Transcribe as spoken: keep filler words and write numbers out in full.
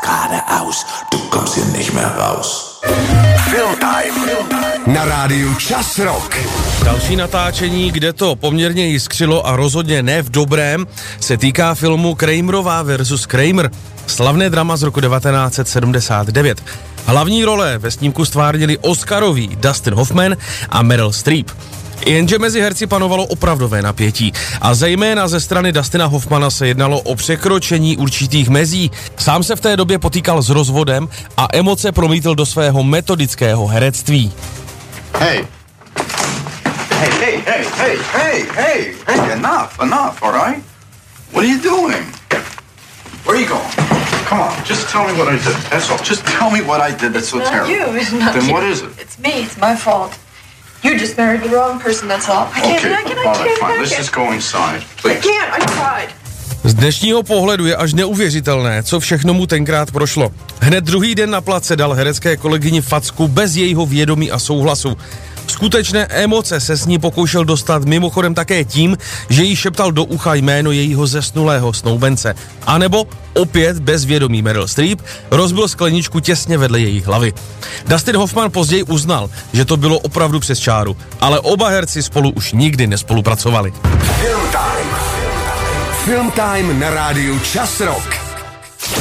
geradeaus, du kommst hier nicht mehr raus. Filmtime na rádiu Čas Rock. Další natáčení, kde to poměrně jiskřilo a rozhodně ne v dobrém, se týká filmu Kramerová versus Kramer. Slavné drama z roku devatenáct set sedmdesát devět. Hlavní role ve snímku stvárnili Oscaroví Dustin Hoffman a Meryl Streep. Jenže mezi herci panovalo opravdové napětí a zejména ze strany Dustina Hoffmana se jednalo o překročení určitých mezí. Sám se v té době potýkal s rozvodem a emoce promítl do svého metodického herectví. Hey. Hey, hey, hey, hey, hey, hey, hey, enough, enough, all right? What are you doing? Where are you going? Come on, just tell me what I did. That's all. Just tell me what I did that's so not terrible. You, it's not then you. what is it? It's me. It's my fault. You just married the wrong person, that's all. I can't, Okay, I can't, I all can't, right, fine. I Let's can't. just go inside, I please. can't, I tried. Z dnešního pohledu je až neuvěřitelné, co všechno mu tenkrát prošlo. Hned druhý den na place dal herecké kolegyni facku bez jejího vědomí a souhlasu. Skutečné emoce se s ní pokoušel dostat mimochodem také tím, že jí šeptal do ucha jméno jejího zesnulého snoubence. A nebo opět bez vědomí Meryl Streep rozbil skleničku těsně vedle její hlavy. Dustin Hoffman později uznal, že to bylo opravdu přes čáru, ale oba herci spolu už nikdy nespolupracovali. Filmtime. Filmtime na rádiu Čas Rock.